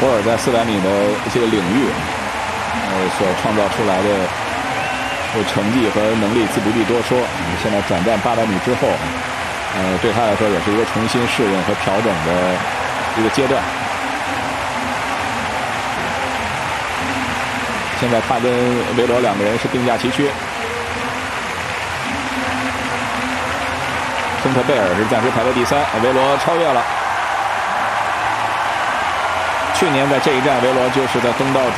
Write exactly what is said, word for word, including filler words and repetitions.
博尔在四百米的这个领域，呃，所创造出来的这成绩和能力自不必多说。现在转战八百米之后，呃，对他来说也是一个重新适应和调整的一个阶段。现在他跟维罗两个人是并驾齐驱，亨特贝尔是暂时排在第三，维罗超越了。去年在这一站，维罗就是在东道主